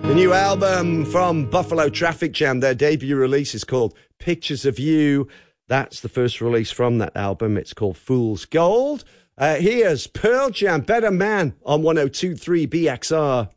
The new album from Buffalo Traffic Jam, their debut release is called Pictures of You. That's the first release from that album. It's called Fool's Gold. Here's Pearl Jam, Better Man on 102.3 BXR.